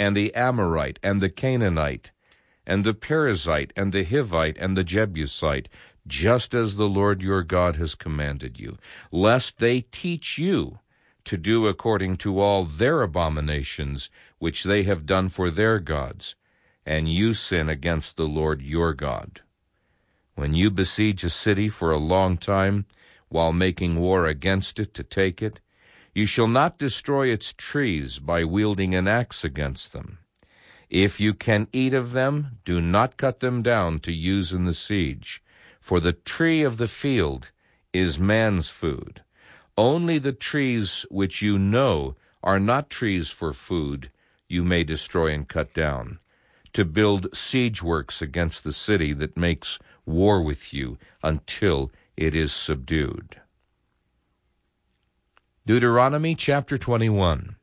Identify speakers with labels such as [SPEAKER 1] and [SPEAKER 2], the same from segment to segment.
[SPEAKER 1] and the Amorite, and the Canaanite, and the Perizzite, and the Hivite, and the Jebusite, just as the Lord your God has commanded you, lest they teach you to do according to all their abominations which they have done for their gods, and you sin against the Lord your God. When you besiege a city for a long time, while making war against it to take it, you shall not destroy its trees by wielding an axe against them. If you can eat of them, do not cut them down to use in the siege, for the tree of the field is man's food. Only the trees which you know are not trees for food you may destroy and cut down, to build siege works against the city that makes war with you until it is subdued. Deuteronomy chapter 21.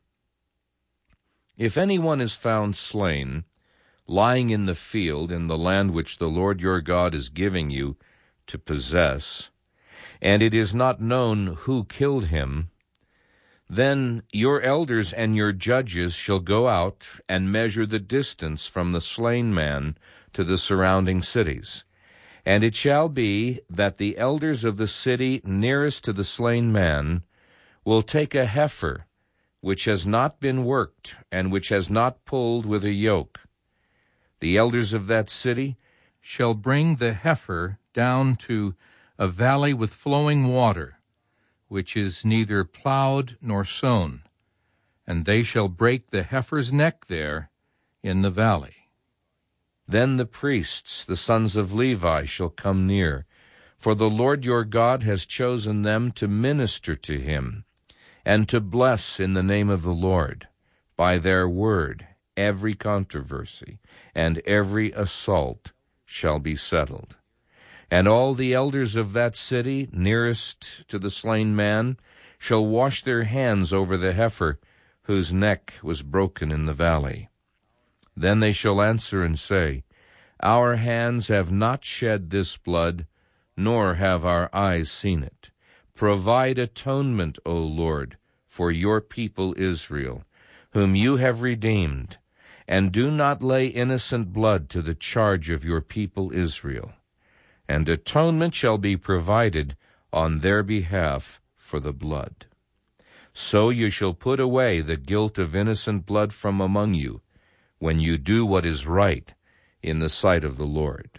[SPEAKER 1] If anyone is found slain, lying in the field in the land which the Lord your God is giving you to possess, and it is not known who killed him, then your elders and your judges shall go out and measure the distance from the slain man to the surrounding cities. And it shall be that the elders of the city nearest to the slain man will take a heifer which has not been worked and which has not pulled with a yoke. The elders of that city shall bring the heifer down to a valley with flowing water, which is neither plowed nor sown, and they shall break the heifer's neck there in the valley. Then the priests, the sons of Levi, shall come near, for the Lord your God has chosen them to minister to him, and to bless in the name of the Lord. By their word every controversy and every assault shall be settled. And all the elders of that city nearest to the slain man shall wash their hands over the heifer whose neck was broken in the valley. Then they shall answer and say, Our hands have not shed this blood, nor have our eyes seen it. Provide atonement, O Lord, for your people Israel, whom you have redeemed, and do not lay innocent blood to the charge of your people Israel. And atonement shall be provided on their behalf for the blood. So you shall put away the guilt of innocent blood from among you, when you do what is right in the sight of the Lord.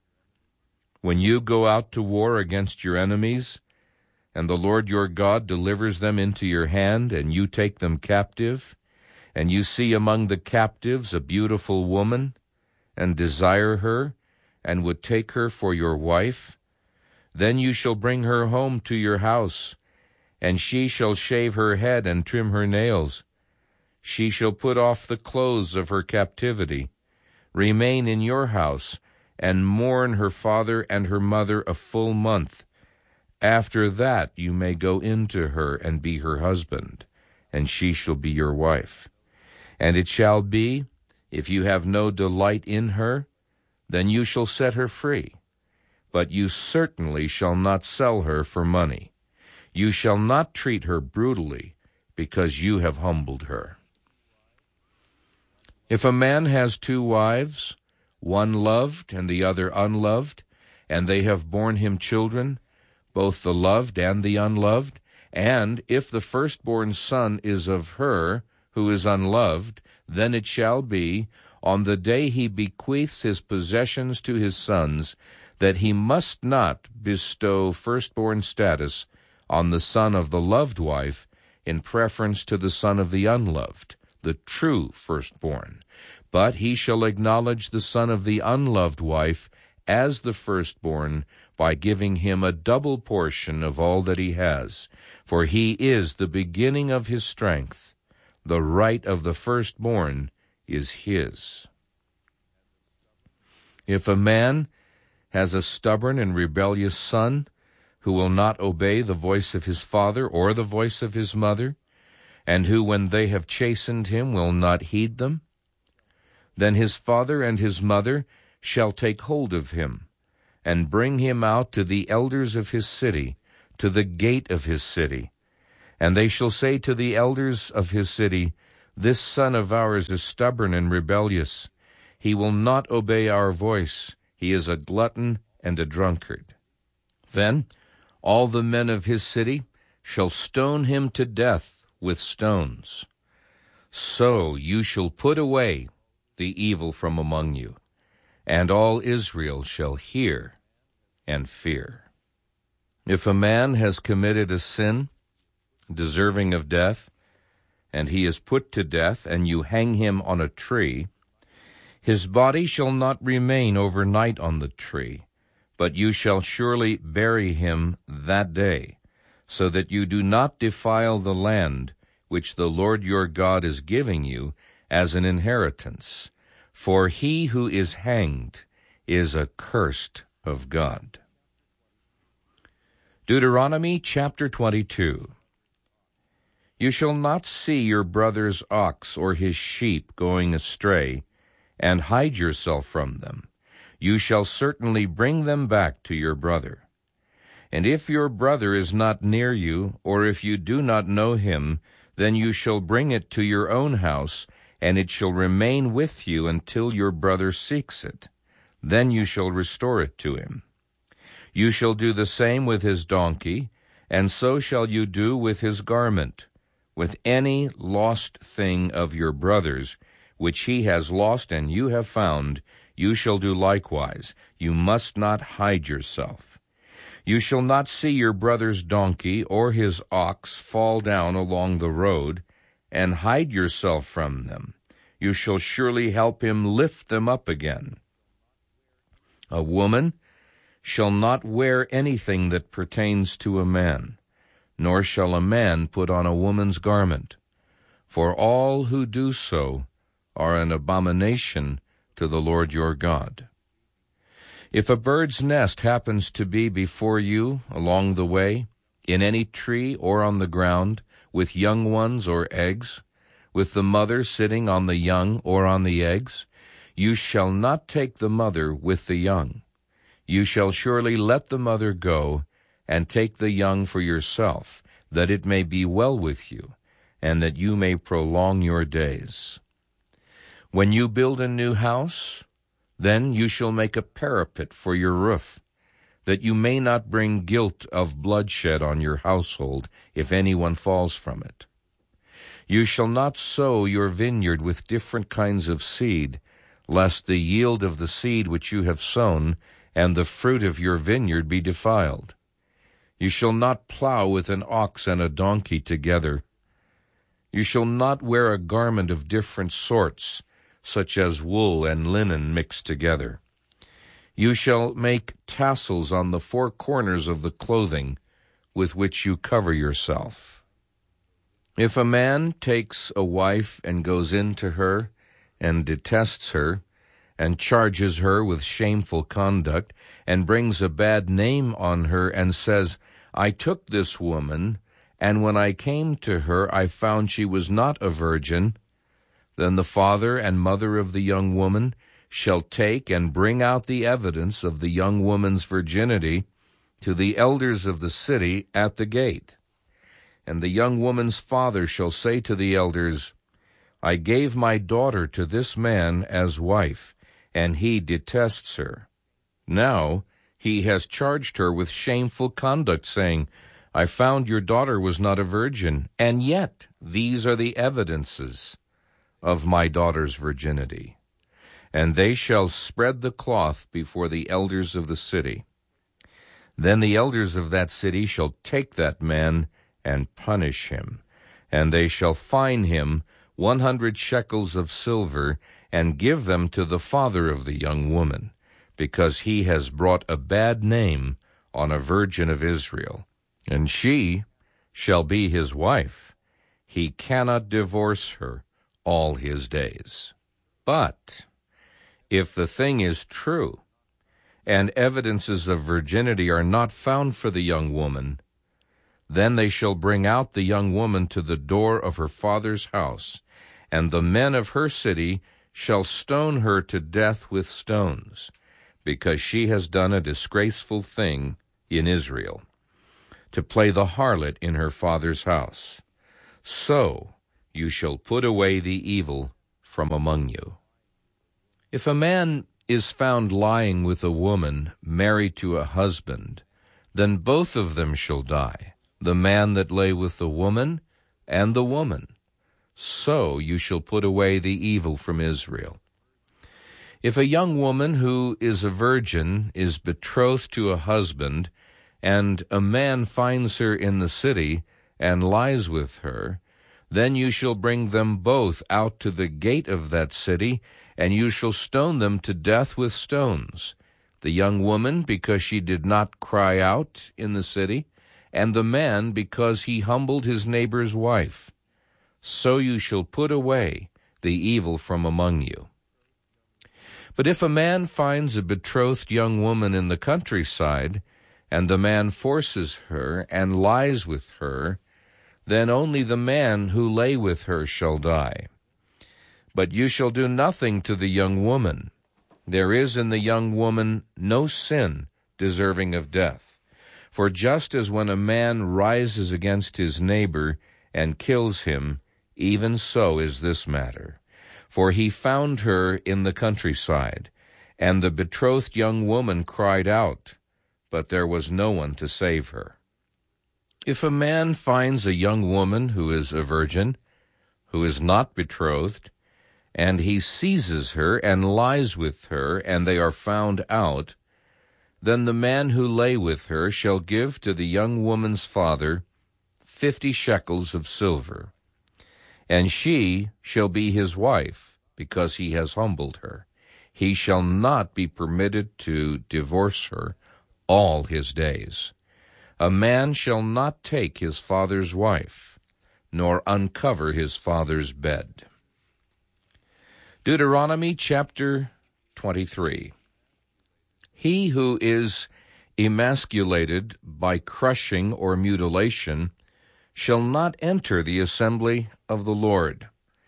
[SPEAKER 1] When you go out to war against your enemies, and the Lord your God delivers them into your hand, and you take them captive, and you see among the captives a beautiful woman, and desire her, and would take her for your wife, then you shall bring her home to your house, and she shall shave her head and trim her nails. She shall put off the clothes of her captivity, remain in your house, and mourn her father and her mother a full month. After that you may go in to her and be her husband, and she shall be your wife. And it shall be, if you have no delight in her, then you shall set her free. But you certainly shall not sell her for money. You shall not treat her brutally, because you have humbled her. If a man has 2 wives, one loved and the other unloved, and they have borne him children, both the loved and the unloved, and if the firstborn son is of her who is unloved, then it shall be, on the day he bequeaths his possessions to his sons, that he must not bestow firstborn status on the son of the loved wife in preference to the son of the unloved, the true firstborn. But he shall acknowledge the son of the unloved wife as the firstborn by giving him a double portion of all that he has, for he is the beginning of his strength. The right of the firstborn is his. If a man has a stubborn and rebellious son who will not obey the voice of his father or the voice of his mother, and who, when they have chastened him, will not heed them, then his father and his mother shall take hold of him, and bring him out to the elders of his city, to the gate of his city. And they shall say to the elders of his city, This son of ours is stubborn and rebellious. He will not obey our voice. He is a glutton and a drunkard. Then all the men of his city shall stone him to death with stones. So you shall put away the evil from among you, and all Israel shall hear and fear. If a man has committed a sin deserving of death, and he is put to death, and you hang him on a tree, his body shall not remain overnight on the tree, but you shall surely bury him that day, so that you do not defile the land which the Lord your God is giving you as an inheritance. For he who is hanged is accursed of God. Deuteronomy chapter 22. You shall not see your brother's ox or his sheep going astray, and hide yourself from them. You shall certainly bring them back to your brother. And if your brother is not near you, or if you do not know him, then you shall bring it to your own house, and it shall remain with you until your brother seeks it. Then you shall restore it to him. You shall do the same with his donkey, and so shall you do with his garment. With any lost thing of your brother's, which he has lost and you have found, you shall do likewise. You must not hide yourself. You shall not see your brother's donkey or his ox fall down along the road, and hide yourself from them. You shall surely help him lift them up again. A woman shall not wear anything that pertains to a man, nor shall a man put on a woman's garment, for all who do so are an abomination to the Lord your God. If a bird's nest happens to be before you along the way, in any tree or on the ground, with young ones or eggs, with the mother sitting on the young or on the eggs, you shall not take the mother with the young. You shall surely let the mother go, and take the young for yourself, that it may be well with you, and that you may prolong your days. When you build a new house, then you shall make a parapet for your roof, that you may not bring guilt of bloodshed on your household if anyone falls from it. You shall not sow your vineyard with different kinds of seed, lest the yield of the seed which you have sown and the fruit of your vineyard be defiled. You shall not plow with an ox and a donkey together. You shall not wear a garment of different sorts, such as wool and linen mixed together. You shall make tassels on the four corners of the clothing with which you cover yourself. If a man takes a wife and goes in to her and detests her, and charges her with shameful conduct, and brings a bad name on her, and says, I took this woman, and when I came to her I found she was not a virgin, then the father and mother of the young woman shall take and bring out the evidence of the young woman's virginity to the elders of the city at the gate. And the young woman's father shall say to the elders, I gave my daughter to this man as wife, and he detests her. Now he has charged her with shameful conduct, saying, I found your daughter was not a virgin, and yet these are the evidences of my daughter's virginity. And they shall spread the cloth before the elders of the city. Then the elders of that city shall take that man and punish him, and they shall fine him 100 shekels of silver, and give them to the father of the young woman, because he has brought a bad name on a virgin of Israel. And she shall be his wife. He cannot divorce her all his days. But if the thing is true, and evidences of virginity are not found for the young woman, then they shall bring out the young woman to the door of her father's house, and the men of her city shall stone her to death with stones, because she has done a disgraceful thing in Israel, to play the harlot in her father's house. So you shall put away the evil from among you. If a man is found lying with a woman married to a husband, then both of them shall die, the man that lay with the woman and the woman. So you shall put away the evil from Israel. If a young woman who is a virgin is betrothed to a husband, and a man finds her in the city and lies with her, then you shall bring them both out to the gate of that city, and you shall stone them to death with stones, the young woman because she did not cry out in the city, and the man because he humbled his neighbor's wife. So you shall put away the evil from among you. But if a man finds a betrothed young woman in the countryside, and the man forces her and lies with her, then only the man who lay with her shall die. But you shall do nothing to the young woman. There is in the young woman no sin deserving of death. For just as when a man rises against his neighbor and kills him, even so is this matter. For he found her in the countryside, and the betrothed young woman cried out, but there was no one to save her. If a man finds a young woman who is a virgin, who is not betrothed, and he seizes her and lies with her, and they are found out, then the man who lay with her shall give to the young woman's father 50 shekels of silver, and she shall be his wife, because he has humbled her. He shall not be permitted to divorce her all his days. A man shall not take his father's wife, nor uncover his father's bed. Deuteronomy chapter 23. He who is emasculated by crushing or mutilation shall not enter the assembly of the Lord.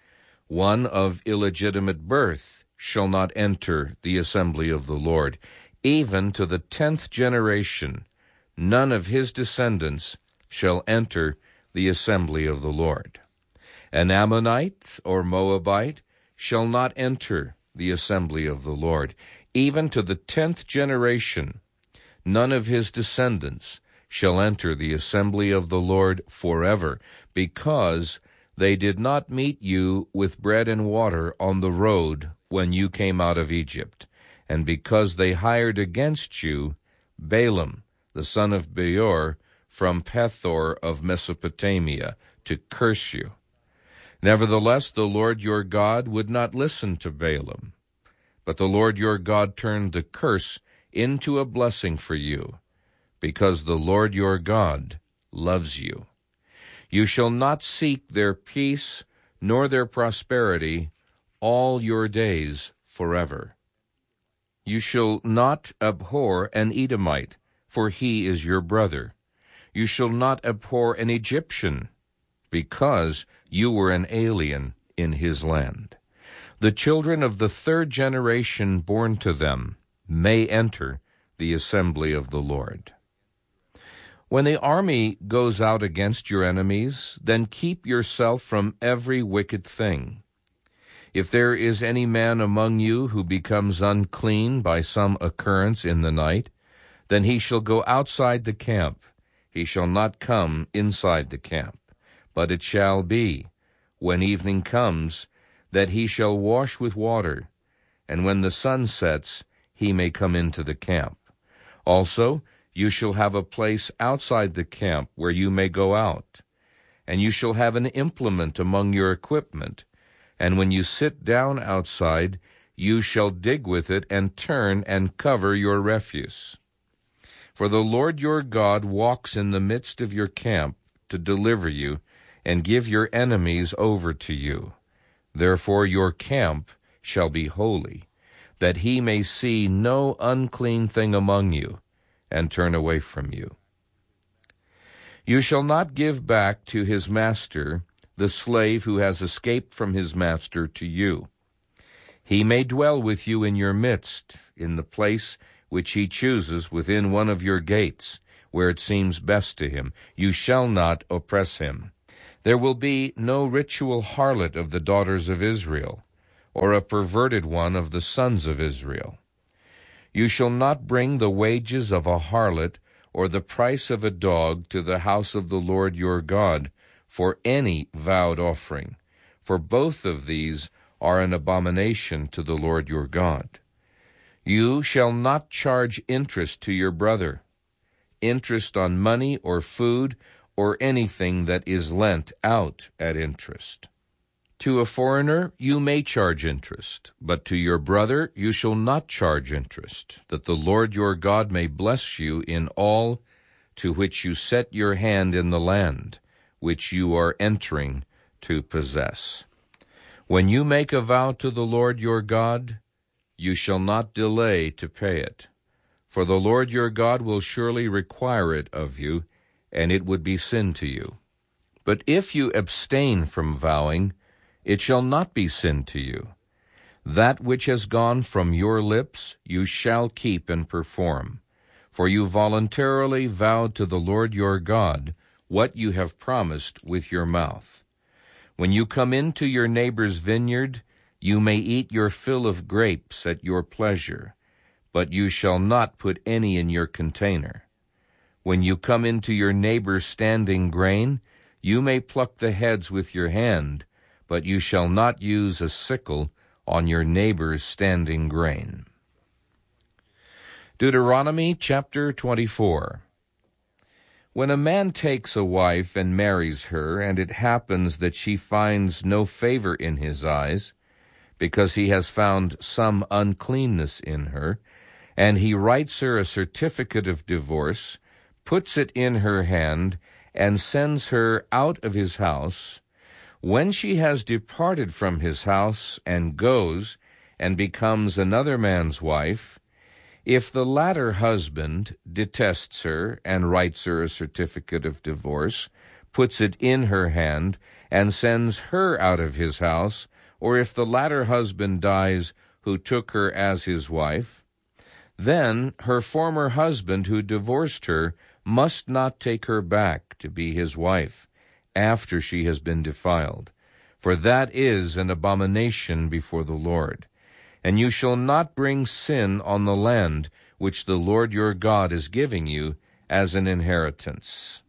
[SPEAKER 1] One of illegitimate birth shall not enter the assembly of the Lord. Even to the 10th generation, none of his descendants shall enter the assembly of the Lord. An Ammonite or Moabite shall not enter the assembly of the Lord. Even to the 10th generation, none of his descendants shall enter the assembly of the Lord forever, because they did not meet you with bread and water on the road when you came out of Egypt, and because they hired against you Balaam, the son of Beor, from Pethor of Mesopotamia, to curse you. Nevertheless, the Lord your God would not listen to Balaam, but the Lord your God turned the curse into a blessing for you, because the Lord your God loves you. You shall not seek their peace nor their prosperity all your days forever. You shall not abhor an Edomite, for he is your brother. You shall not abhor an Egyptian, because you were an alien in his land. The children of the 3rd generation born to them may enter the assembly of the Lord. When the army goes out against your enemies, then keep yourself from every wicked thing. If there is any man among you who becomes unclean by some occurrence in the night, then he shall go outside the camp. He shall not come inside the camp. But it shall be, when evening comes, that he shall wash with water, and when the sun sets, he may come into the camp. Also, you shall have a place outside the camp where you may go out, and you shall have an implement among your equipment, and when you sit down outside, you shall dig with it and turn and cover your refuse. For the Lord your God walks in the midst of your camp to deliver you and give your enemies over to you. Therefore your camp shall be holy, that he may see no unclean thing among you, and turn away from you. You shall not give back to his master the slave who has escaped from his master to you. He may dwell with you in your midst, in the place which he chooses within one of your gates, where it seems best to him. You shall not oppress him. There will be no ritual harlot of the daughters of Israel, or a perverted one of the sons of Israel. You shall not bring the wages of a harlot or the price of a dog to the house of the Lord your God for any vowed offering, for both of these are an abomination to the Lord your God. You shall not charge interest to your brother, interest on money or food or anything that is lent out at interest. To a foreigner you may charge interest, but to your brother you shall not charge interest, that the Lord your God may bless you in all to which you set your hand in the land which you are entering to possess. When you make a vow to the Lord your God, you shall not delay to pay it, for the Lord your God will surely require it of you, and it would be sin to you. But if you abstain from vowing, it shall not be sin to you. That which has gone from your lips you shall keep and perform, for you voluntarily vowed to the Lord your God what you have promised with your mouth. When you come into your neighbor's vineyard, you may eat your fill of grapes at your pleasure, but you shall not put any in your container. When you come into your neighbor's standing grain, you may pluck the heads with your hand, but you shall not use a sickle on your neighbor's standing grain. Deuteronomy chapter 24. When a man takes a wife and marries her, and it happens that she finds no favor in his eyes, because he has found some uncleanness in her, and he writes her a certificate of divorce, puts it in her hand, and sends her out of his house, when she has departed from his house and goes and becomes another man's wife, if the latter husband detests her and writes her a certificate of divorce, puts it in her hand, and sends her out of his house, or if the latter husband dies who took her as his wife, then her former husband who divorced her must not take her back to be his wife after she has been defiled, for that is an abomination before the Lord. And you shall not bring sin on the land which the Lord your God is giving you as an inheritance.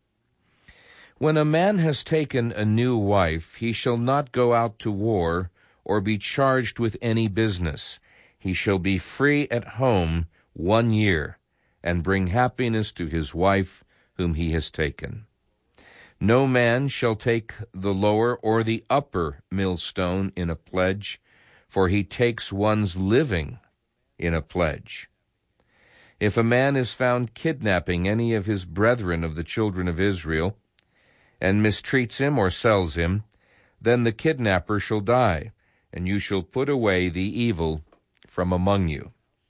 [SPEAKER 1] When a man has taken a new wife, he shall not go out to war or be charged with any business. He shall be free at home 1 year, and bring happiness to his wife whom he has taken. No man shall take the lower or the upper millstone in a pledge, for he takes one's living in a pledge. If a man is found kidnapping any of his brethren of the children of Israel, and mistreats him or sells him, then the kidnapper shall die, and you shall put away the evil from among you.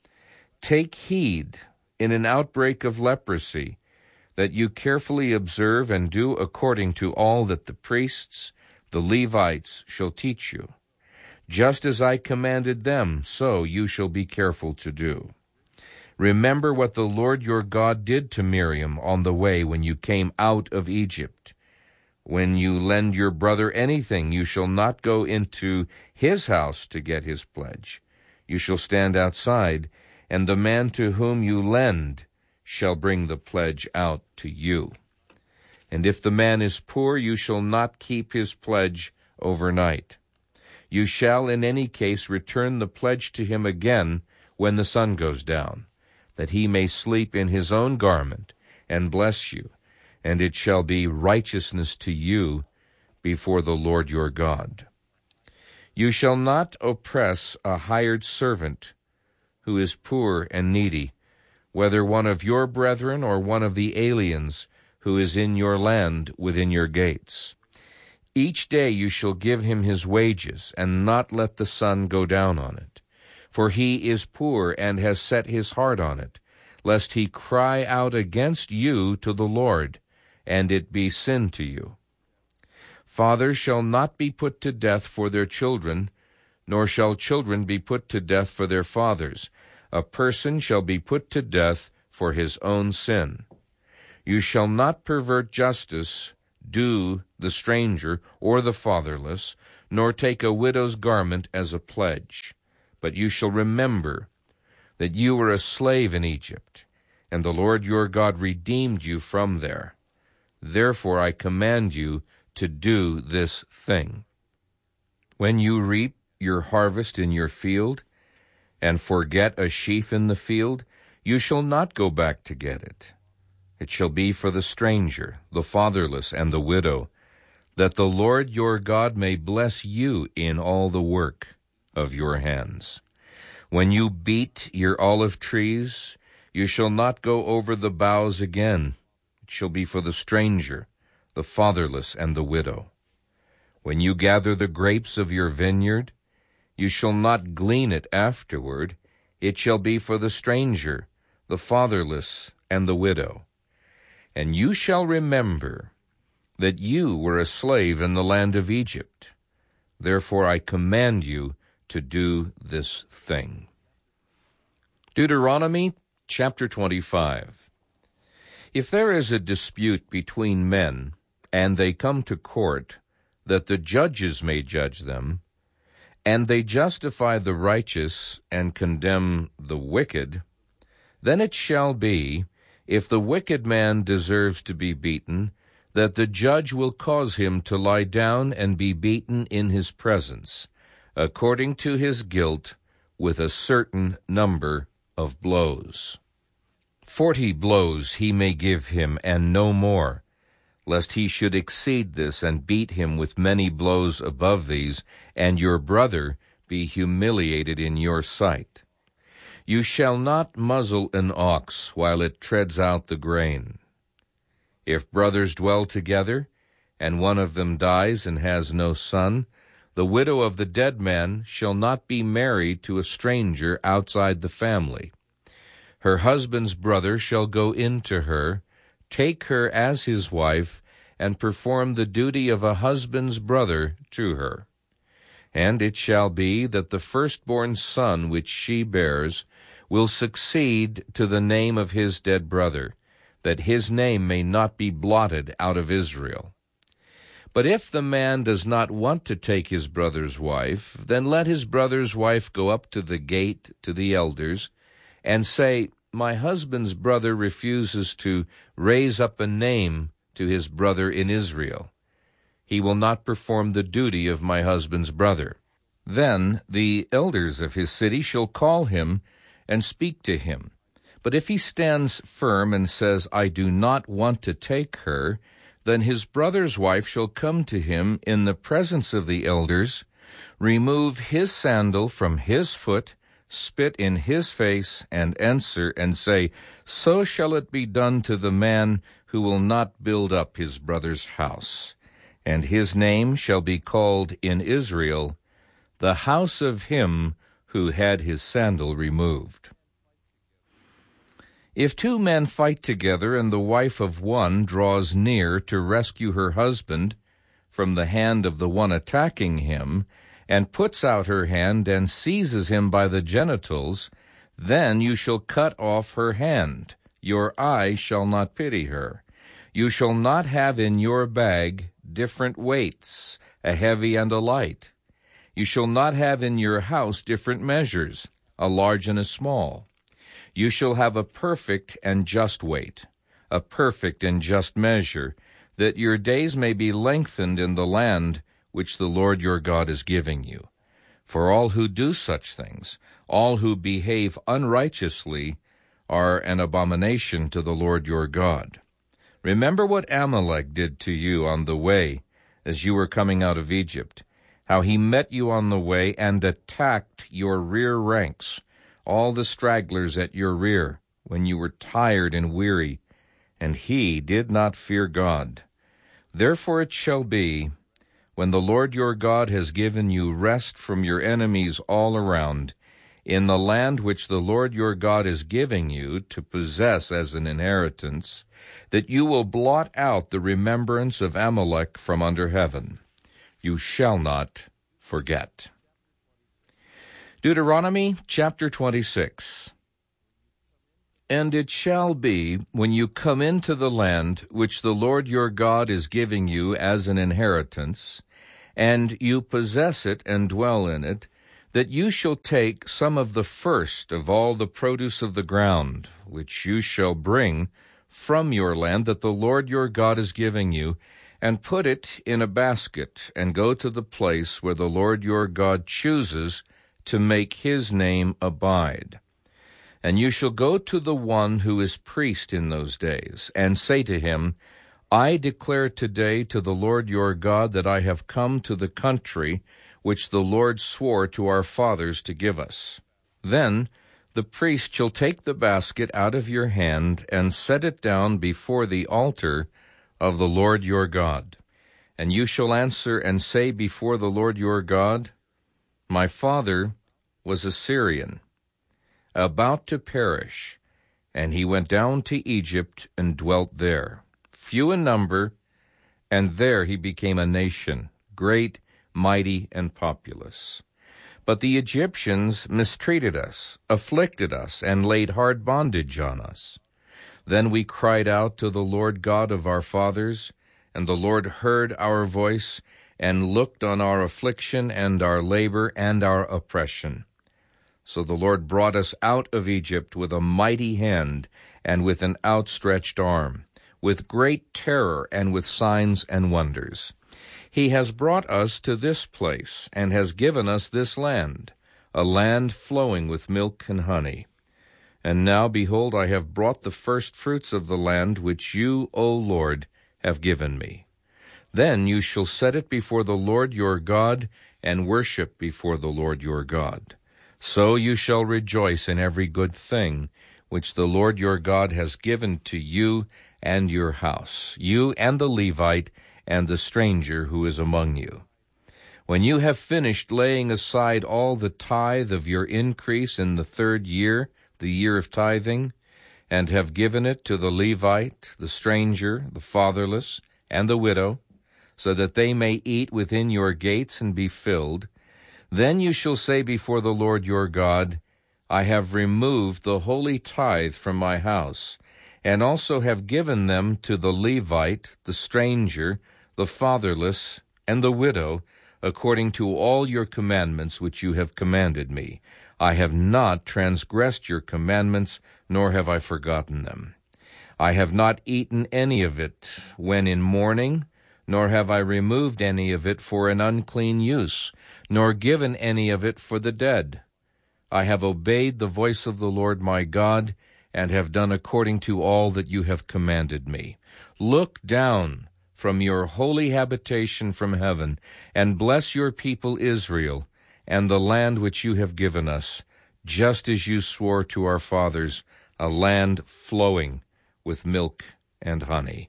[SPEAKER 1] Take heed in an outbreak of leprosy, that you carefully observe and do according to all that the priests, the Levites, shall teach you. Just as I commanded them, so you shall be careful to do. Remember what the Lord your God did to Miriam on the way when you came out of Egypt. When you lend your brother anything, you shall not go into his house to get his pledge. You shall stand outside, and the man to whom you lend shall bring the pledge out to you. And if the man is poor, you shall not keep his pledge overnight. You shall in any case return the pledge to him again when the sun goes down, that he may sleep in his own garment and bless you, and it shall be righteousness to you before the Lord your God. You shall not oppress a hired servant who is poor and needy, whether one of your brethren or one of the aliens who is in your land within your gates. Each day you shall give him his wages, and not let the sun go down on it. For he is poor and has set his heart on it, lest he cry out against you to the Lord, and it be sin to you. Fathers shall not be put to death for their children, nor shall children be put to death for their fathers. A person shall be put to death for his own sin. You shall not pervert justice do the stranger or the fatherless, nor take a widow's garment as a pledge. But you shall remember that you were a slave in Egypt, and the Lord your God redeemed you from there. Therefore I command you to do this thing. When you reap your harvest in your field, and forget a sheaf in the field, you shall not go back to get it. It shall be for the stranger, the fatherless, and the widow, that the Lord your God may bless you in all the work of your hands. When you beat your olive trees, you shall not go over the boughs again. It shall be for the stranger, the fatherless, and the widow. When you gather the grapes of your vineyard, you shall not glean it afterward. It shall be for the stranger, the fatherless, and the widow. And you shall remember that you were a slave in the land of Egypt. Therefore I command you to do this thing. Deuteronomy chapter 25. If there is a dispute between men, and they come to court, that the judges may judge them, and they justify the righteous and condemn the wicked, then it shall be, if the wicked man deserves to be beaten, that the judge will cause him to lie down and be beaten in his presence, according to his guilt, with a certain number of blows. 40 blows he may give him, and no more, lest he should exceed this and beat him with many blows above these, and your brother be humiliated in your sight. You shall not muzzle an ox while it treads out the grain. If brothers dwell together, and one of them dies and has no son, the widow of the dead man shall not be married to a stranger outside the family. Her husband's brother shall go in to her, take her as his wife, and perform the duty of a husband's brother to her. And it shall be that the firstborn son which she bears will succeed to the name of his dead brother, that his name may not be blotted out of Israel. But if the man does not want to take his brother's wife, then let his brother's wife go up to the gate to the elders, and say, My husband's brother refuses to raise up a name to his brother in Israel. He will not perform the duty of my husband's brother. Then the elders of his city shall call him and speak to him. But if he stands firm and says, I do not want to take her, then his brother's wife shall come to him in the presence of the elders, remove his sandal from his foot, spit in his face, and answer and say, So shall it be done to the man who will not build up his brother's house. And his name shall be called in Israel, the house of him who had his sandal removed. If two men fight together, and the wife of one draws near to rescue her husband from the hand of the one attacking him, and puts out her hand and seizes him by the genitals, then you shall cut off her hand. Your eye shall not pity her. You shall not have in your bag different weights, a heavy and a light. You shall not have in your house different measures, a large and a small. You shall have a perfect and just weight, a perfect and just measure, that your days may be lengthened in the land which the Lord your God is giving you. For all who do such things, all who behave unrighteously, are an abomination to the Lord your God. Remember what Amalek did to you on the way as you were coming out of Egypt, how he met you on the way and attacked your rear ranks, all the stragglers at your rear, when you were tired and weary, and he did not fear God. Therefore it shall be, when the Lord your God has given you rest from your enemies all around, in the land which the Lord your God is giving you to possess as an inheritance, that you will blot out the remembrance of Amalek from under heaven. You shall not forget. Deuteronomy chapter 26. And it shall be, when you come into the land which the Lord your God is giving you as an inheritance, and you possess it and dwell in it, that you shall take some of the first of all the produce of the ground, which you shall bring from your land that the Lord your God is giving you, and put it in a basket, and go to the place where the Lord your God chooses to make his name abide. And you shall go to the one who is priest in those days, and say to him, I declare today to the Lord your God that I have come to the country which the Lord swore to our fathers to give us. Then the priest shall take the basket out of your hand and set it down before the altar of the Lord your God. And you shall answer and say before the Lord your God, My father was a Syrian, about to perish, and he went down to Egypt and dwelt there, few in number, and there he became a nation, great, mighty, and populous. But the Egyptians mistreated us, afflicted us, and laid hard bondage on us. Then we cried out to the Lord God of our fathers, and the Lord heard our voice, and looked on our affliction and our labor and our oppression. So the Lord brought us out of Egypt with a mighty hand and with an outstretched arm, with great terror and with signs and wonders. He has brought us to this place and has given us this land, a land flowing with milk and honey. And now, behold, I have brought the first fruits of the land which you, O Lord, have given me. Then you shall set it before the Lord your God and worship before the Lord your God. So you shall rejoice in every good thing which the Lord your God has given to you and your house, you and the Levite and the stranger who is among you. When you have finished laying aside all the tithe of your increase in the 3rd year, the year of tithing, and have given it to the Levite, the stranger, the fatherless, and the widow, so that they may eat within your gates and be filled, then you shall say before the Lord your God, I have removed the holy tithe from my house, and also have given them to the Levite, the stranger, the fatherless, and the widow, according to all your commandments which you have commanded me. I have not transgressed your commandments, nor have I forgotten them. I have not eaten any of it when in mourning, nor have I removed any of it for an unclean use, nor given any of it for the dead. I have obeyed the voice of the Lord my God, and have done according to all that you have commanded me. Look down from your holy habitation from heaven, and bless your people Israel, and the land which you have given us, just as you swore to our fathers, a land flowing with milk and honey.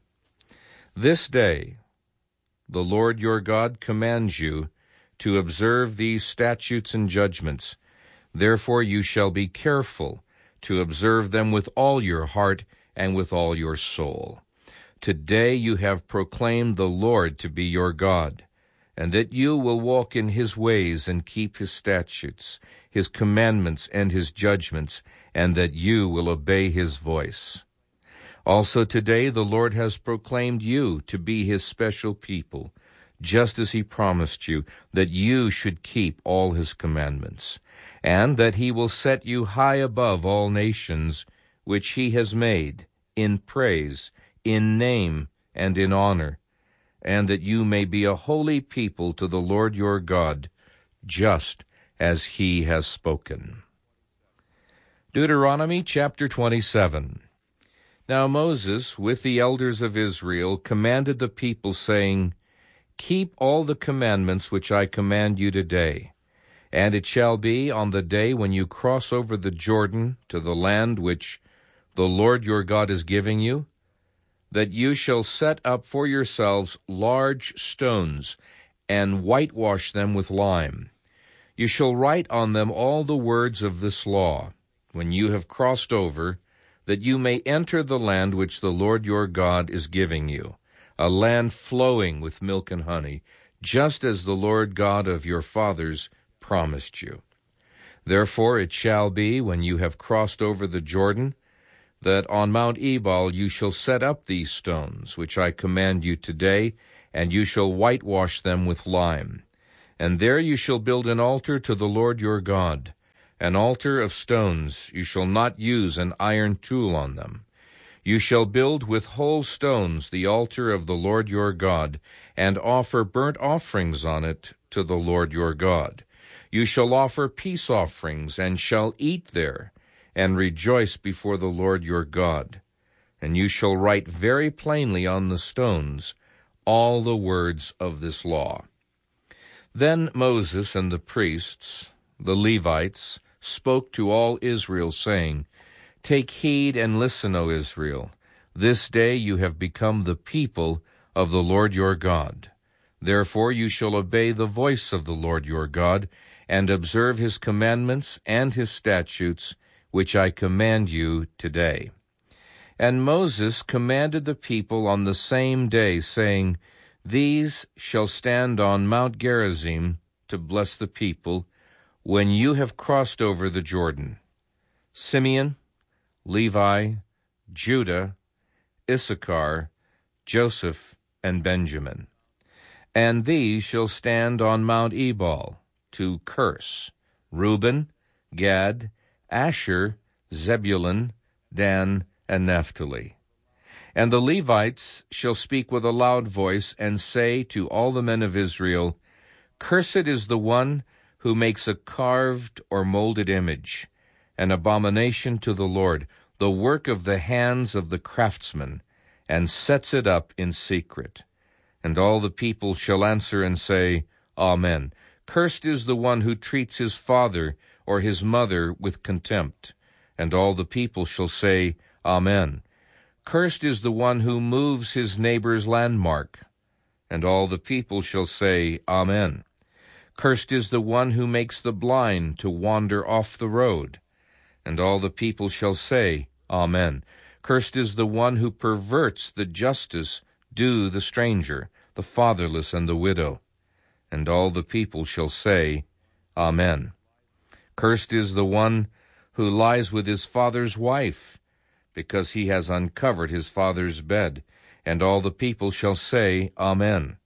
[SPEAKER 1] This day the Lord your God commands you to observe these statutes and judgments. Therefore you shall be careful to observe them with all your heart and with all your soul. Today you have proclaimed the Lord to be your God, and that you will walk in his ways and keep his statutes, his commandments, and his judgments, and that you will obey his voice. Also today the Lord has proclaimed you to be his special people, just as he promised you, that you should keep all his commandments, and that he will set you high above all nations which he has made, in praise, in name, and in honor, and that you may be a holy people to the Lord your God, just as he has spoken. Deuteronomy chapter 27. Now Moses, with the elders of Israel, commanded the people, saying, Keep all the commandments which I command you today. And it shall be on the day when you cross over the Jordan to the land which the Lord your God is giving you, that you shall set up for yourselves large stones, and whitewash them with lime. You shall write on them all the words of this law, when you have crossed over, that you may enter the land which the Lord your God is giving you, a land flowing with milk and honey, just as the Lord God of your fathers promised you. Therefore it shall be, when you have crossed over the Jordan, that on Mount Ebal you shall set up these stones, which I command you today, and you shall whitewash them with lime. And there you shall build an altar to the Lord your God, an altar of stones. You shall not use an iron tool on them. You shall build with whole stones the altar of the Lord your God, and offer burnt offerings on it to the Lord your God. You shall offer peace offerings, and shall eat there, and rejoice before the Lord your God. And you shall write very plainly on the stones all the words of this law. Then Moses and the priests, the Levites, spoke to all Israel, saying, Take heed and listen, O Israel. This day you have become the people of the Lord your God. Therefore you shall obey the voice of the Lord your God, and observe his commandments and his statutes, which I command you today. And Moses commanded the people on the same day, saying, These shall stand on Mount Gerizim to bless the people, when you have crossed over the Jordan: Simeon, Levi, Judah, Issachar, Joseph, and Benjamin. And these shall stand on Mount Ebal to curse: Reuben, Gad, Asher, Zebulun, Dan, and Naphtali. And the Levites shall speak with a loud voice, and say to all the men of Israel, Cursed is the one who makes a carved or molded image, an abomination to the Lord, the work of the hands of the craftsman, and sets it up in secret. And all the people shall answer and say, Amen. Cursed is the one who treats his father or his mother with contempt. And all the people shall say, Amen. Cursed is the one who moves his neighbor's landmark. And all the people shall say, Amen. Cursed is the one who makes the blind to wander off the road. And all the people shall say, Amen. Cursed is the one who perverts the justice due the stranger, the fatherless, and the widow. And all the people shall say, Amen. Cursed is the one who lies with his father's wife, because he has uncovered his father's bed. And all the people shall say, Amen.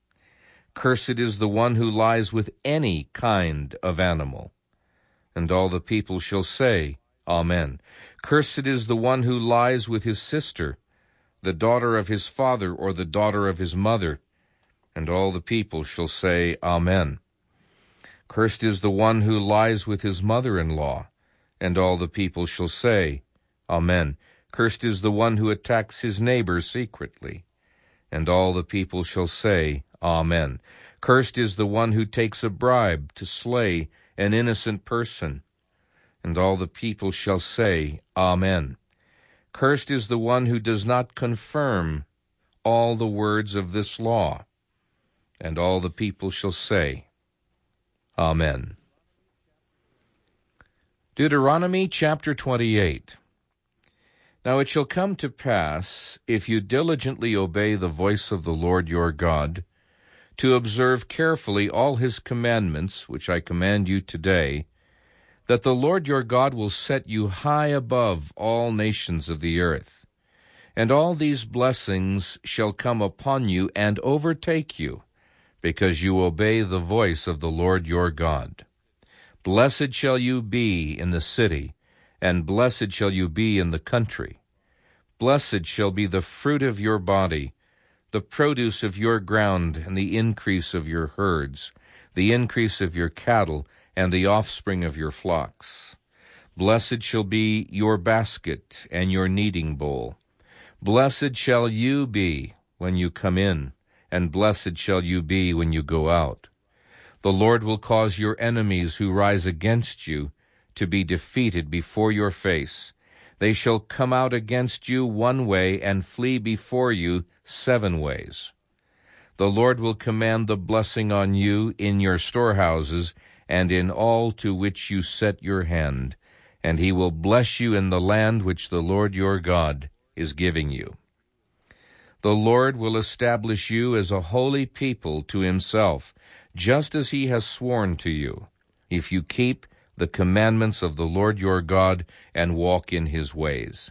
[SPEAKER 1] Cursed is the one who lies with any kind of animal. And all the people shall say, Amen. Cursed is the one who lies with his sister, the daughter of his father or the daughter of his mother. And all the people shall say, Amen. Cursed is the one who lies with his mother-in-law. And all the people shall say, Amen. Cursed is the one who attacks his neighbor secretly. And all the people shall say, Amen. Cursed is the one who takes a bribe to slay an innocent person. And all the people shall say, Amen. Cursed is the one who does not confirm all the words of this law. And all the people shall say, Amen. Deuteronomy chapter 28. Now it shall come to pass, if you diligently obey the voice of the Lord your God, to observe carefully all his commandments, which I command you today, that the Lord your God will set you high above all nations of the earth. And all these blessings shall come upon you and overtake you, because you obey the voice of the Lord your God. Blessed shall you be in the city, and blessed shall you be in the country. Blessed shall be the fruit of your body, the produce of your ground, and the increase of your herds, the increase of your cattle, and the offspring of your flocks. Blessed shall be your basket and your kneading bowl. Blessed shall you be when you come in, and blessed shall you be when you go out. The Lord will cause your enemies who rise against you to be defeated before your face. They shall come out against you one way and flee before you 7 ways. The Lord will command the blessing on you in your storehouses and in all to which you set your hand, and he will bless you in the land which the Lord your God is giving you. The Lord will establish you as a holy people to himself, just as he has sworn to you, if you keep the commandments of the Lord your God and walk in his ways.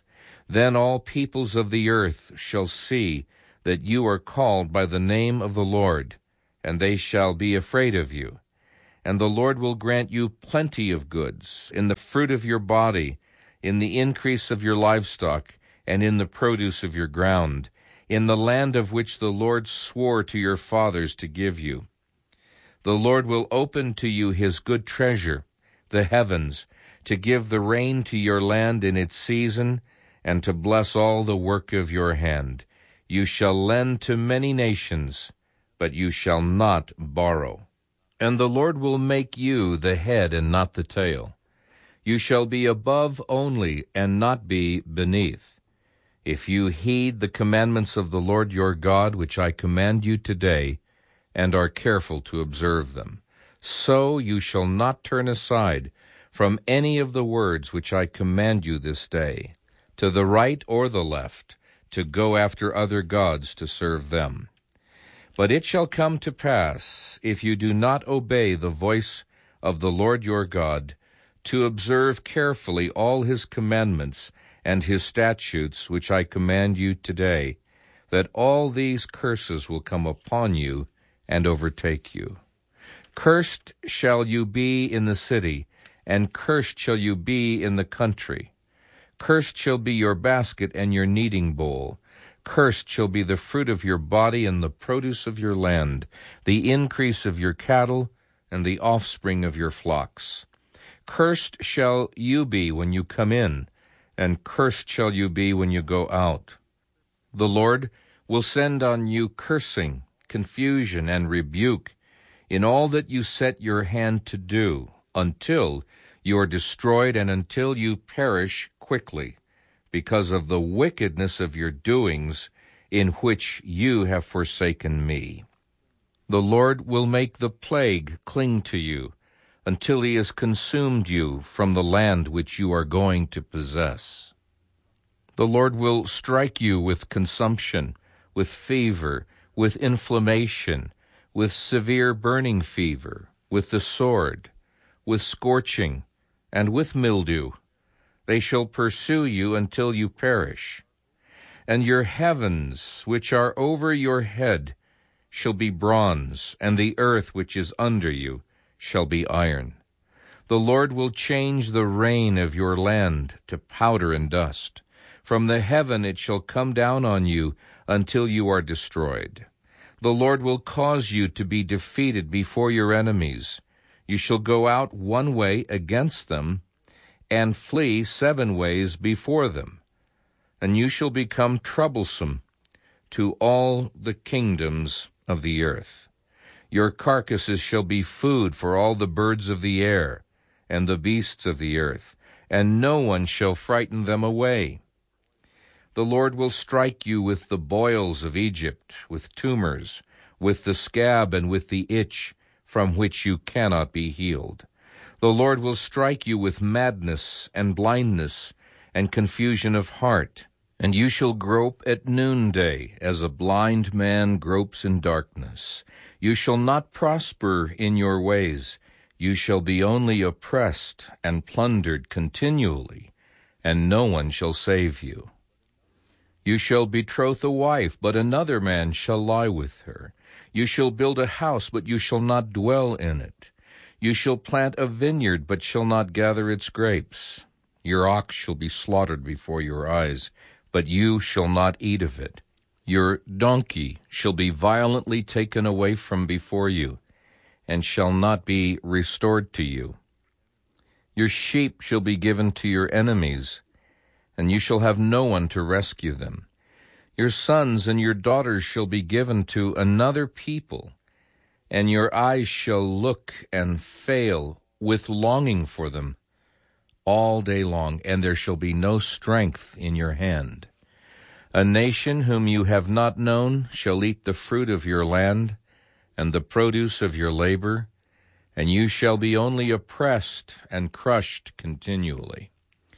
[SPEAKER 1] Then all peoples of the earth shall see that you are called by the name of the Lord, and they shall be afraid of you. And the Lord will grant you plenty of goods, in the fruit of your body, in the increase of your livestock, and in the produce of your ground, in the land of which the Lord swore to your fathers to give you. The Lord will open to you his good treasure, the heavens, to give the rain to your land in its season, and to bless all the work of your hand. You shall lend to many nations, but you shall not borrow. And the Lord will make you the head and not the tail. You shall be above only, and not be beneath. If you heed the commandments of the Lord your God, which I command you today, and are careful to observe them, so you shall not turn aside from any of the words which I command you this day, to the right or the left, to go after other gods to serve them. But it shall come to pass, if you do not obey the voice of the Lord your God, to observe carefully all his commandments and his statutes which I command you today, that all these curses will come upon you and overtake you. Cursed shall you be in the city, and cursed shall you be in the country. Cursed shall be your basket and your kneading bowl. Cursed shall be the fruit of your body and the produce of your land, the increase of your cattle and the offspring of your flocks. Cursed shall you be when you come in, and cursed shall you be when you go out. The Lord will send on you cursing, confusion, and rebuke in all that you set your hand to do, until you are destroyed and until you perish quickly, because of the wickedness of your doings, in which you have forsaken me. The Lord will make the plague cling to you, until he has consumed you from the land which you are going to possess. The Lord will strike you with consumption, with fever, with inflammation, with severe burning fever, with the sword, with scorching, and with mildew. They shall pursue you until you perish. And your heavens, which are over your head, shall be bronze, and the earth which is under you shall be iron. The Lord will change the rain of your land to powder and dust. From the heaven it shall come down on you until you are destroyed. The Lord will cause you to be defeated before your enemies. You shall go out one way against them, and flee 7 ways before them, and you shall become troublesome to all the kingdoms of the earth. Your carcasses shall be food for all the birds of the air and the beasts of the earth, and no one shall frighten them away. The Lord will strike you with the boils of Egypt, with tumors, with the scab and with the itch, from which you cannot be healed. The Lord will strike you with madness and blindness and confusion of heart, and you shall grope at noonday, as a blind man gropes in darkness. You shall not prosper in your ways. You shall be only oppressed and plundered continually, and no one shall save you. You shall betroth a wife, but another man shall lie with her. You shall build a house, but you shall not dwell in it. You shall plant a vineyard, but shall not gather its grapes. Your ox shall be slaughtered before your eyes, but you shall not eat of it. Your donkey shall be violently taken away from before you, and shall not be restored to you. Your sheep shall be given to your enemies, and you shall have no one to rescue them. Your sons and your daughters shall be given to another people, and your eyes shall look and fail with longing for them all day long, and there shall be no strength in your hand. A nation whom you have not known shall eat the fruit of your land and the produce of your labor, and you shall be only oppressed and crushed continually.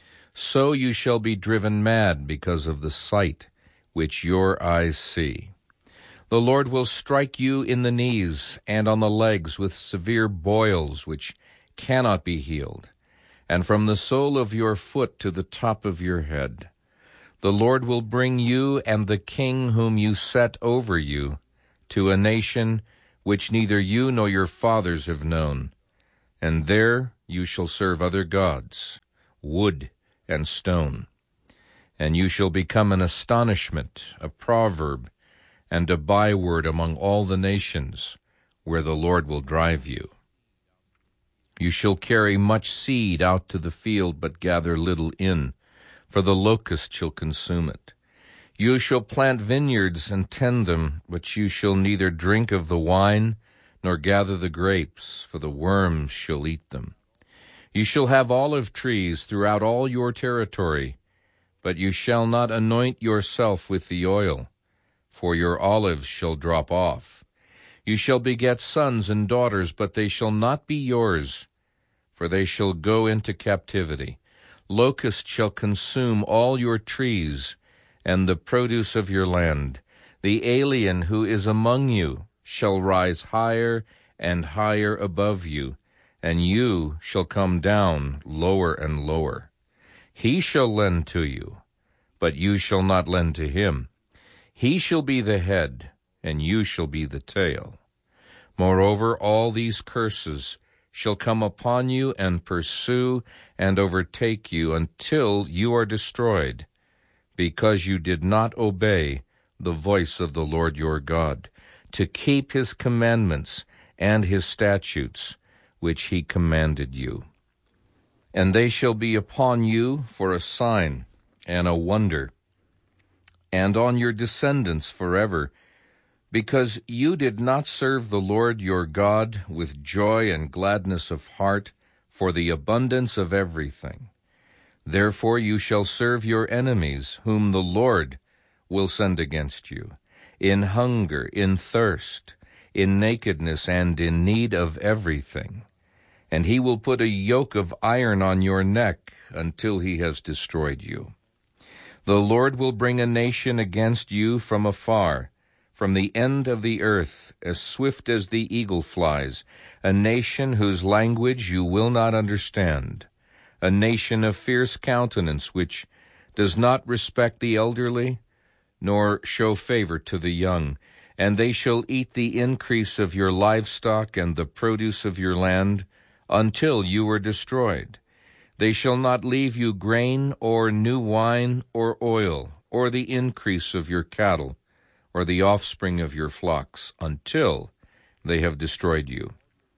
[SPEAKER 1] So you shall be driven mad because of the sight which your eyes see. The Lord will strike you in the knees and on the legs with severe boils which cannot be healed, and from the sole of your foot to the top of your head. The Lord will bring you and the king whom you set over you to a nation which neither you nor your fathers have known, and there you shall serve other gods, wood and stone. And you shall become an astonishment, a proverb, and a byword among all the nations where the Lord will drive you. You shall carry much seed out to the field, but gather little in, for the locust shall consume it. You shall plant vineyards and tend them, but you shall neither drink of the wine nor gather the grapes, for the worms shall eat them. You shall have olive trees throughout all your territory, but you shall not anoint yourself with the oil, for your olives shall drop off. You shall beget sons and daughters, but they shall not be yours, for they shall go into captivity. Locusts shall consume all your trees and the produce of your land. The alien who is among you shall rise higher and higher above you, and you shall come down lower and lower. He shall lend to you, but you shall not lend to him. He shall be the head, and you shall be the tail. Moreover, all these curses shall come upon you and pursue and overtake you until you are destroyed, because you did not obey the voice of the Lord your God, to keep his commandments and his statutes, which he commanded you. And they shall be upon you for a sign and a wonder, and on your descendants forever, because you did not serve the Lord your God with joy and gladness of heart for the abundance of everything. Therefore you shall serve your enemies, whom the Lord will send against you, in hunger, in thirst, in nakedness, and in need of everything. And he will put a yoke of iron on your neck until he has destroyed you. The Lord will bring a nation against you from afar, from the end of the earth, as swift as the eagle flies, a nation whose language you will not understand, a nation of fierce countenance, which does not respect the elderly, nor show favor to the young. And they shall eat the increase of your livestock and the produce of your land, until you are destroyed. They shall not leave you grain, or new wine, or oil, or the increase of your cattle, or the offspring of your flocks, until they have destroyed you.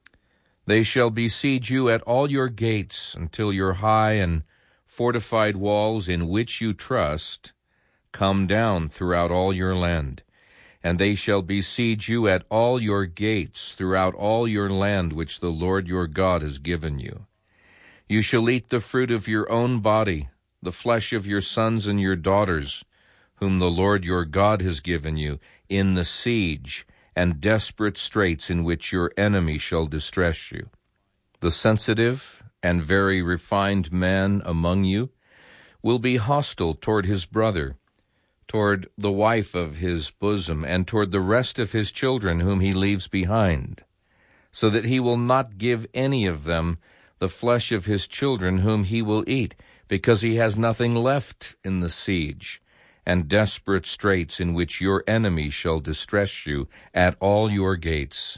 [SPEAKER 1] They shall besiege you at all your gates, until your high and fortified walls, in which you trust, come down throughout all your land. And they shall besiege you at all your gates throughout all your land which the Lord your God has given you. You shall eat the fruit of your own body, the flesh of your sons and your daughters, whom the Lord your God has given you, in the siege and desperate straits in which your enemy shall distress you. The sensitive and very refined man among you will be hostile toward his brother, toward the wife of his bosom, and toward the rest of his children whom he leaves behind, so that he will not give any of them the flesh of his children whom he will eat, because he has nothing left in the siege and desperate straits in which your enemy shall distress you at all your gates.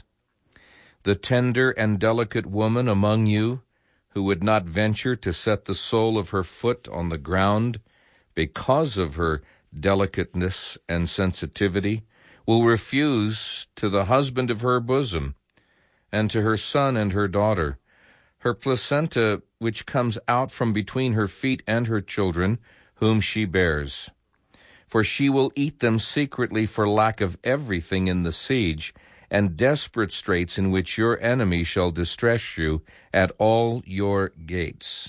[SPEAKER 1] The tender and delicate woman among you, who would not venture to set the sole of her foot on the ground because of her delicateness and sensitivity, will refuse to the husband of her bosom, and to her son and her daughter, her placenta which comes out from between her feet and her children, whom she bears. For she will eat them secretly for lack of everything in the siege and desperate straits in which your enemy shall distress you at all your gates.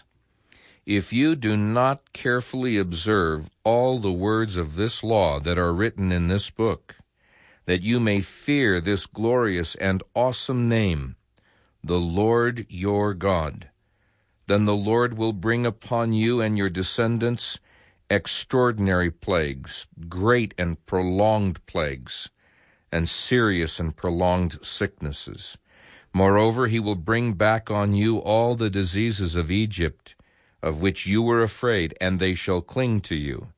[SPEAKER 1] If you do not carefully observe all the words of this law that are written in this book, that you may fear this glorious and awesome name, the Lord your God, then the Lord will bring upon you and your descendants extraordinary plagues, great and prolonged plagues, and serious and prolonged sicknesses. Moreover, he will bring back on you all the diseases of Egypt, of which you were afraid, and they shall cling to you.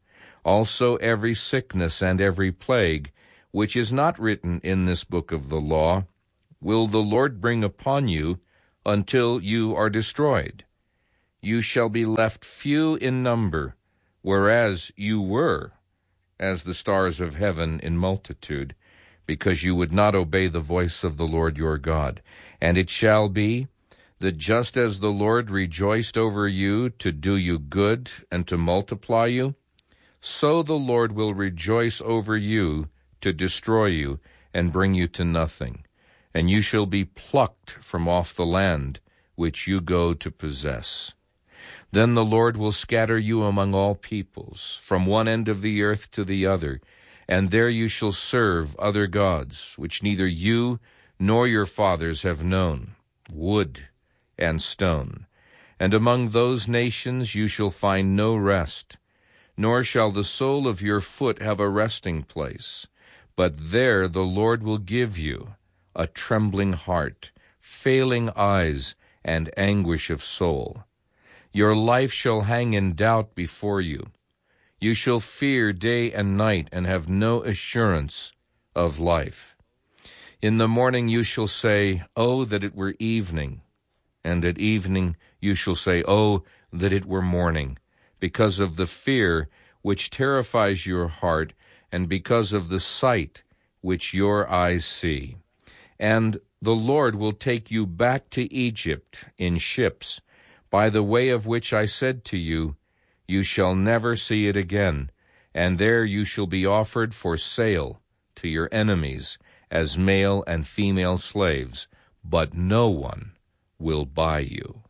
[SPEAKER 1] Also every sickness and every plague, which is not written in this book of the law, will the Lord bring upon you until you are destroyed. You shall be left few in number, whereas you were as the stars of heaven in multitude, because you would not obey the voice of the Lord your God. And it shall be that just as the Lord rejoiced over you to do you good and to multiply you, so the Lord will rejoice over you to destroy you and bring you to nothing. And you shall be plucked from off the land which you go to possess. Then the Lord will scatter you among all peoples, from one end of the earth to the other, and there you shall serve other gods, which neither you nor your fathers have known, wood and stone. And among those nations you shall find no rest, nor shall the sole of your foot have a resting place. But there the Lord will give you a trembling heart, failing eyes, and anguish of soul. Your life shall hang in doubt before you. You shall fear day and night, and have no assurance of life. In the morning you shall say, "Oh, that it were evening!" And at evening you shall say, "Oh, that it were morning!" Because of the fear which terrifies your heart, and because of the sight which your eyes see. And the Lord will take you back to Egypt in ships, by the way of which I said to you, you shall never see it again, and there you shall be offered for sale to your enemies as male and female slaves, but no one will buy you.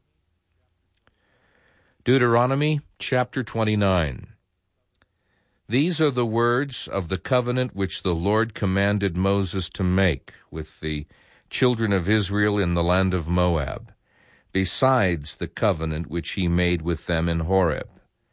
[SPEAKER 1] Deuteronomy chapter 29. These are the words of the covenant which the Lord commanded Moses to make with the children of Israel in the land of Moab, besides the covenant which he made with them in Horeb.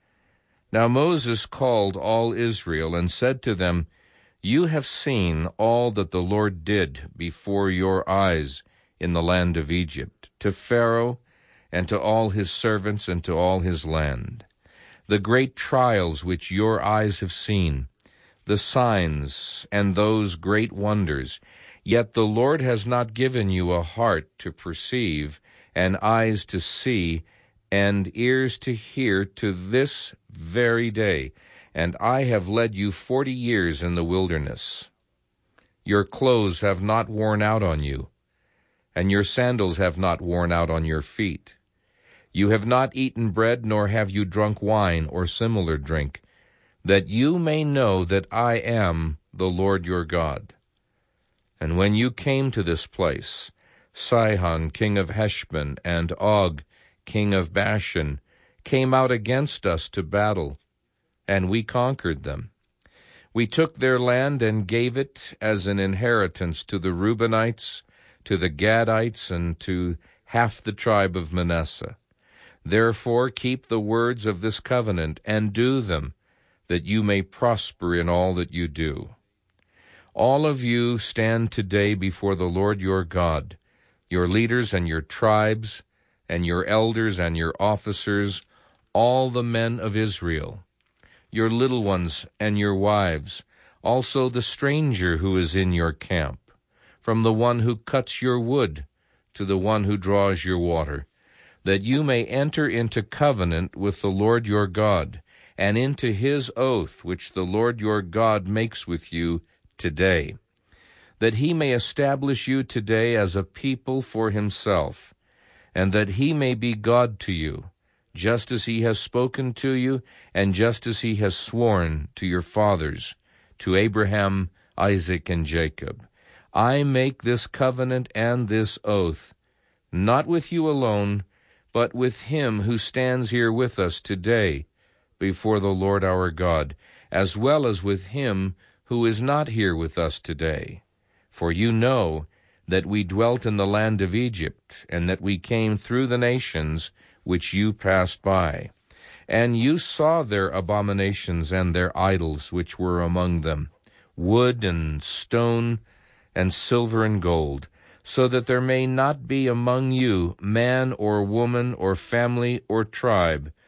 [SPEAKER 1] Now Moses called all Israel and said to them, You have seen all that the Lord did before your eyes in the land of Egypt, to Pharaoh and to all his servants and to all his land. The great trials which your eyes have seen, the signs and those great wonders. Yet the Lord has not given you a heart to perceive, and eyes to see, and ears to hear to this very day, and I have led you 40 years in the wilderness. Your clothes have not worn out on you, and your sandals have not worn out on your feet. You have not eaten bread, nor have you drunk wine or similar drink, that you may know that I am the Lord your God. And when you came to this place, Sihon, king of Heshbon, and Og, king of Bashan, came out against us to battle, and we conquered them. We took their land and gave it as an inheritance to the Reubenites, to the Gadites, and to half the tribe of Manasseh. Therefore keep the words of this covenant, and do them, that you may prosper in all that you do. All of you stand today before the Lord your God, your leaders and your tribes, and your elders and your officers, all the men of Israel, your little ones and your wives, also the stranger who is in your camp, from the one who cuts your wood to the one who draws your water, that you may enter into covenant with the Lord your God, and into his oath which the Lord your God makes with you today, that he may establish you today as a people for himself, and that he may be God to you, just as he has spoken to you, and just as he has sworn to your fathers, to Abraham, Isaac, and Jacob. I make this covenant and this oath, not with you alone, but with him who stands here with us today before the Lord our God, as well as with him who is not here with us today. For you know that we dwelt in the land of Egypt, and that we came through the nations which you passed by. And you saw their abominations and their idols which were among them, wood and stone and silver and gold, so that there may not be among you man or woman or family or tribe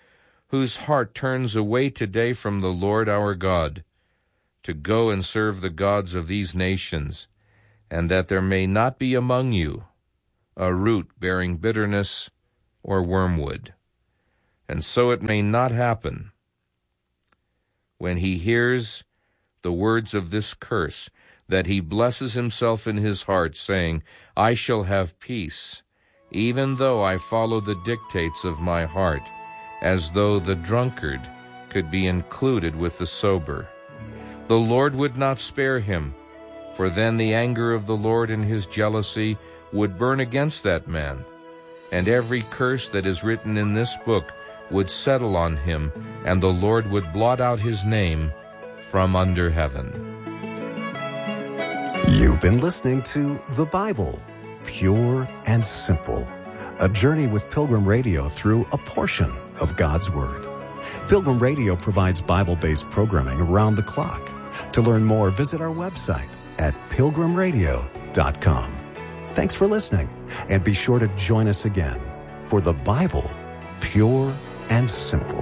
[SPEAKER 1] whose heart turns away today from the Lord our God, to go and serve the gods of these nations, and that there may not be among you a root bearing bitterness or wormwood. And so it may not happen, when he hears the words of this curse, that he blesses himself in his heart, saying, I shall have peace, even though I follow the dictates of my heart, as though the drunkard could be included with the sober. The Lord would not spare him, for then the anger of the Lord in his jealousy would burn against that man, and every curse that is written in this book would settle on him, and the Lord would blot out his name from under heaven.
[SPEAKER 2] You've been listening to The Bible, Pure and Simple, a journey with Pilgrim Radio through a portion of God's Word. Pilgrim Radio provides Bible-based programming around the clock. To learn more, visit our website at pilgrimradio.com. Thanks for listening, and be sure to join us again for The Bible, Pure and Simple.